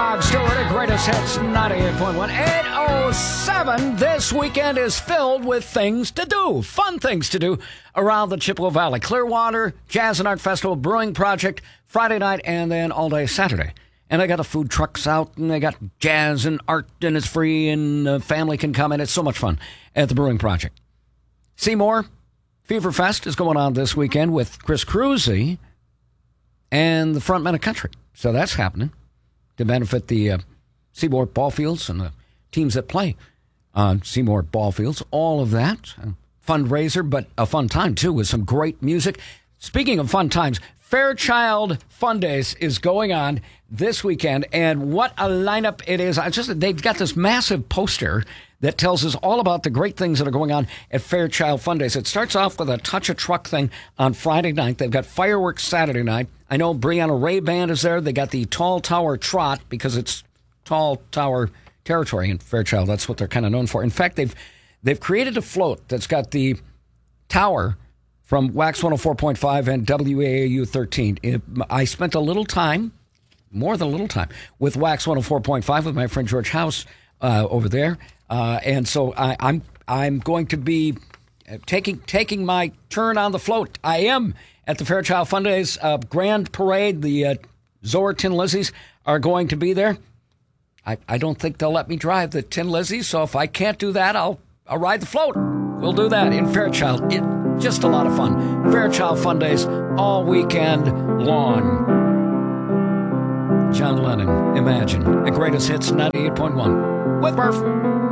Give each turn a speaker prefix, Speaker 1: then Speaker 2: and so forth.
Speaker 1: Rod Stewart at Greatest Hits 98.1. 8:07. This weekend is filled with things to do, fun things to do around the Chippewa Valley. Clearwater Jazz and Art Festival, Brewing Project, Friday night, and then all day Saturday. And they got the food trucks out, and they got jazz and art, and it's free, and the family can come, and it's so much fun at the Brewing Project. Seymour Fever Fest is going on this weekend with Chris Cruzy and the Front Men of Country. So that's happening to benefit the Seymour ball fields and the teams that play on Seymour ball fields. All of that. Fundraiser, but a fun time, too, with some great music. Speaking of fun times, Fairchild Fun Days is going on this weekend, and what a lineup it is. They've got this massive poster that tells us all about the great things that are going on at Fairchild Fun Days. It starts off with a Touch a Truck thing on Friday night. They've got fireworks Saturday night. I know Brianna Ray Band is there. They got the Tall Tower Trot because it's Tall Tower territory in Fairchild. That's what they're kind of known for. In fact, they've created a float that's got the tower from Wax 104.5 and WAAU 13. I spent a little time, more than a little time, with Wax 104.5 with my friend George House over there. And so I'm going to be taking my turn on the float. I am at the Fairchild Fun Days Grand Parade. The Zoar Tin Lizzies are going to be there. I don't think they'll let me drive the Tin Lizzies, so if I can't do that, I'll ride the float. We'll do that in Fairchild. Just a lot of fun. Fairchild Fun Days all weekend long. John Lennon, Imagine, the Greatest Hits 98.1 with Murph.